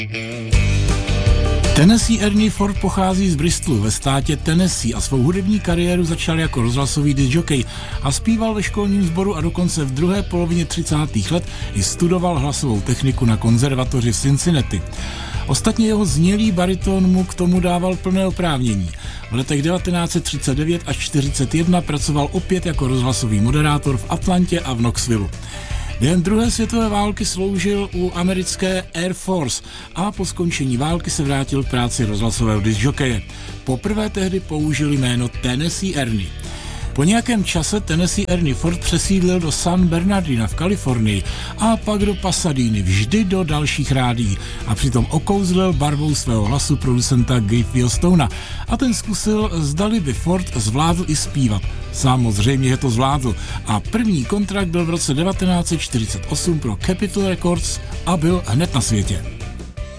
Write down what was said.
Tennessee Ernie Ford pochází z Bristolu ve státě Tennessee a svou hudební kariéru začal jako rozhlasový discjockey a zpíval ve školním sboru a dokonce v druhé polovině 30. let i studoval hlasovou techniku na konzervatoři v Cincinnati. Ostatně jeho znělý bariton mu k tomu dával plné oprávnění. V letech 1939 až 1941 pracoval opět jako rozhlasový moderátor v Atlantě a v Knoxville. Během druhé světové války sloužil u americké Air Force a po skončení války se vrátil k práci rozhlasového discjokeje. Poprvé tehdy použil jméno Tennessee Ernie. Po nějakém čase Tennessee Ernie Ford přesídlil do San Bernardina v Kalifornii a pak do Pasadeny, vždy do dalších rádií a přitom okouzlil barvou svého hlasu producenta Garyho Stonea a ten zkusil, zdali by Ford zvládl i zpívat. Samozřejmě, že to zvládl a první kontrakt byl v roce 1948 pro Capitol Records a byl hned na světě.